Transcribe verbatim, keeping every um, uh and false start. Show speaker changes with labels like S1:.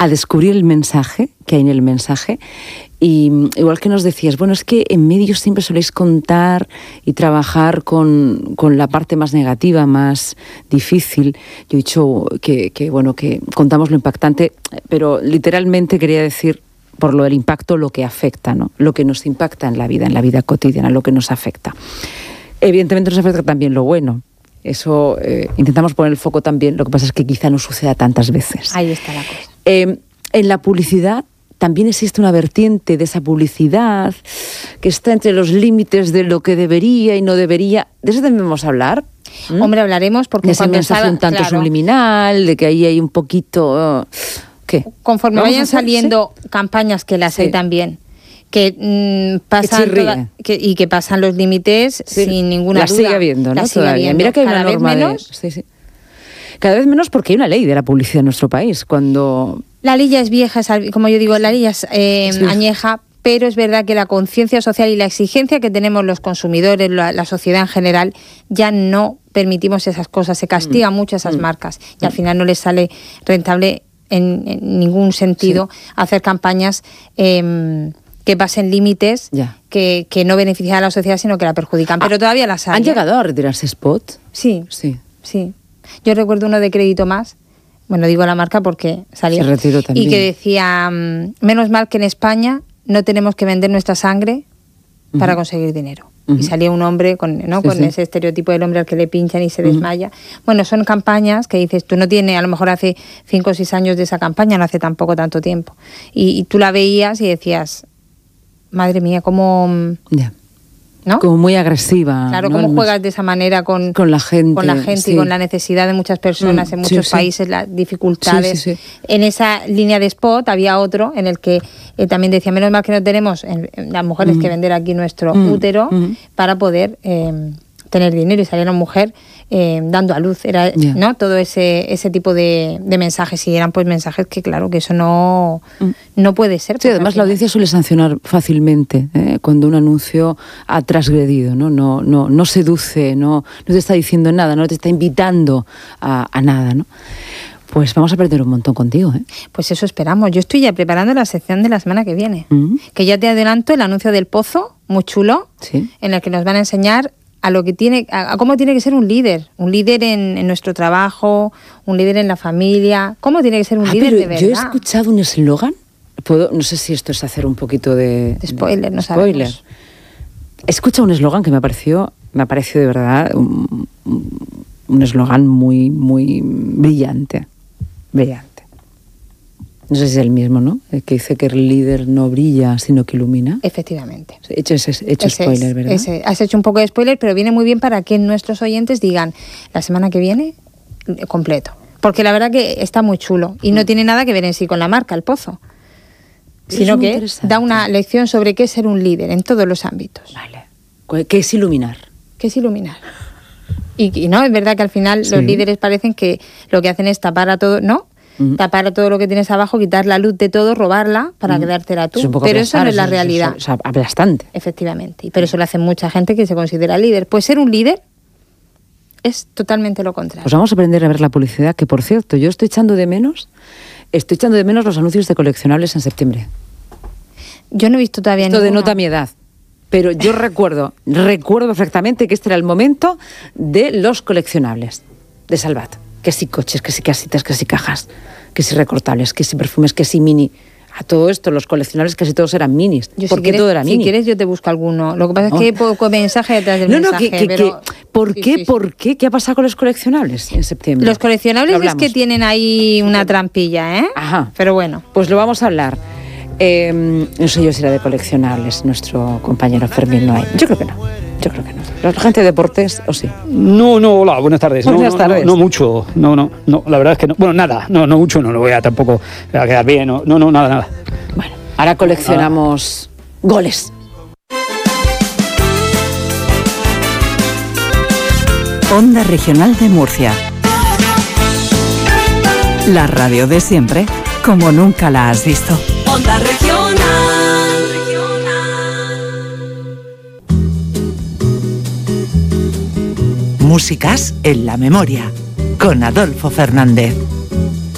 S1: a descubrir el mensaje que hay en el mensaje. Y igual que nos decías, bueno, es que en medios siempre soléis contar y trabajar con, con la parte más negativa, más difícil. Yo he dicho que, que, bueno, que contamos lo impactante, pero literalmente quería decir, por lo del impacto, lo que afecta, ¿no? Lo que nos impacta en la vida, en la vida cotidiana, lo que nos afecta. Evidentemente nos afecta también lo bueno. Eso eh, intentamos poner el foco también, lo que pasa es que quizá no suceda tantas veces.
S2: Ahí está la cosa.
S1: Eh, en la publicidad también existe una vertiente de esa publicidad que está entre los límites de lo que debería y no debería. ¿De eso también vamos a hablar?
S2: ¿Mm? Hombre, hablaremos porque...
S1: De ese mensaje
S2: salga,
S1: un tanto
S2: claro,
S1: subliminal, de que ahí hay un poquito... Uh, ¿qué?
S2: Conforme vayan saliendo ¿sí? campañas que las sí. hay también, que mmm, pasan
S1: que
S2: toda, que, y que pasan los límites sí. sin ninguna
S1: la
S2: duda.
S1: Sigue habiendo, ¿no?
S2: La sigue habiendo.
S1: Mira que hay
S2: cada
S1: una
S2: vez
S1: norma
S2: menos.
S1: De... Sí, sí. Cada vez menos porque hay una ley de la publicidad en nuestro país. Cuando...
S2: La ley ya es vieja, como yo digo, la ley ya es eh, sí. añeja, pero es verdad que la conciencia social y la exigencia que tenemos los consumidores, la, la sociedad en general, ya no permitimos esas cosas. Se castiga mm. mucho a esas mm. marcas y mm. al final no les sale rentable en, en ningún sentido sí. hacer campañas eh, que pasen límites que, que no benefician a la sociedad, sino que la perjudican. Pero ah, todavía las hay.
S1: ¿Han llegado a retirarse spot?
S2: Sí,
S1: sí,
S2: sí. Yo recuerdo uno de Crédito Más, bueno, digo la marca porque salía,
S1: se retiró también.
S2: Y que decía, menos mal que en España no tenemos que vender nuestra sangre uh-huh. para conseguir dinero. Uh-huh. Y salía un hombre con, ¿no? sí, con sí. ese estereotipo del hombre al que le pinchan y se uh-huh. desmaya. Bueno, son campañas que dices, tú no tienes, a lo mejor hace cinco o seis años de esa campaña, no hace tampoco tanto tiempo. Y, y tú la veías y decías, madre mía, cómo...
S1: Yeah.
S2: ¿no?
S1: Como muy agresiva.
S2: Claro,
S1: ¿no?
S2: cómo juegas de esa manera con,
S1: con la gente,
S2: con la gente
S1: sí.
S2: y con la necesidad de muchas personas en muchos
S1: sí, sí.
S2: países, las dificultades.
S1: Sí, sí, sí.
S2: En esa línea de spot había otro en el que eh, también decía, menos mal que no tenemos en, en las mujeres mm. que vender aquí nuestro mm. útero mm. para poder eh, tener dinero, y salía una mujer eh, dando a luz. Era yeah. ¿no? todo ese ese tipo de, de mensajes, y eran pues mensajes que claro, que eso no, mm. no puede ser.
S1: Sí, además la audiencia suele sancionar fácilmente ¿eh? cuando un anuncio ha transgredido, ¿no? No, no, no seduce, no, no te está diciendo nada, no te está invitando a, a nada, ¿no? Pues vamos a aprender un montón contigo, ¿eh?
S2: Pues eso esperamos. Yo estoy ya preparando la sección de la semana que viene,
S1: mm.
S2: que ya te adelanto el anuncio del Pozo, muy chulo,
S1: ¿sí?
S2: en el que nos van a enseñar a lo que tiene, a, a cómo tiene que ser un líder, un líder en, en nuestro trabajo, un líder en la familia, cómo tiene que ser un
S1: ah,
S2: líder
S1: pero
S2: de verdad.
S1: Yo he escuchado un eslogan, puedo, no sé si esto es hacer un poquito de,
S2: de spoiler, no
S1: spoiler.
S2: sabemos.
S1: He escuchado un eslogan que me pareció, me ha parecido de verdad un eslogan muy, muy brillante, brillante. No sé si es el mismo, ¿no? El que dice que el líder no brilla, sino que ilumina.
S2: Efectivamente.
S1: He hecho, ese, he hecho
S2: ese
S1: spoiler,
S2: es,
S1: ¿verdad?
S2: Ese, has hecho un poco de spoiler, pero viene muy bien para que nuestros oyentes digan, la semana que viene, completo. Porque la verdad que está muy chulo y no mm. tiene nada que ver en sí con la marca, el Pozo.
S1: Es
S2: sino que da una lección sobre qué es ser un líder en todos los ámbitos.
S1: Vale. ¿Qué es iluminar?
S2: ¿Qué es iluminar? Y, y no, es verdad que al final sí. los líderes parecen que lo que hacen es tapar a todo, ¿no? Uh-huh. Tapar todo lo que tienes abajo, quitar la luz de todo, robarla para uh-huh. quedártela tú. Pero aplastar, eso no es la realidad.
S1: Es aplastante.
S2: Efectivamente. Y pero eso lo hace mucha gente que se considera líder. Pues ser un líder es totalmente lo contrario.
S1: Pues vamos a aprender a ver la publicidad, que por cierto, yo estoy echando de menos, estoy echando de menos los anuncios de coleccionables en septiembre.
S2: Yo no he visto todavía
S1: Esto
S2: ninguno.
S1: denota mi edad. Pero yo recuerdo, recuerdo perfectamente que este era el momento de los coleccionables de Salvat. Que si coches, que si casitas, que si cajas, que si recortables, que si perfumes, que si mini. A todo esto, los coleccionables casi todos eran minis.
S2: Yo,
S1: ¿Por
S2: si
S1: qué
S2: quieres,
S1: todo era mini?
S2: Si quieres yo te busco alguno. Lo que pasa es que hay oh. poco mensaje detrás del
S1: no,
S2: mensaje.
S1: No, que, que,
S2: pero...
S1: que, ¿por
S2: sí,
S1: qué?
S2: sí, sí.
S1: ¿Por qué? ¿Qué ha pasado con los coleccionables en septiembre?
S2: Los coleccionables es que tienen ahí una trampilla, ¿eh?
S1: Ajá.
S2: Pero bueno.
S1: Pues lo vamos a hablar. Eh, no sé yo si era de coleccionables nuestro compañero Fermín Noay. Yo creo que no. Yo creo que no. ¿La gente de deportes o sí?
S3: No, no, hola, buenas tardes.
S1: Buenas
S3: no,
S1: tardes.
S3: No, no, no mucho, no, no, no, la verdad es que no. Bueno, nada, no, no mucho, no lo voy a tampoco a quedar bien, no, no, no, nada, nada.
S1: Bueno, ahora coleccionamos ah. goles.
S4: Onda Regional de Murcia. La radio de siempre, como nunca la has visto.
S5: Onda Regional.
S4: Músicas en la memoria, con Adolfo Fernández.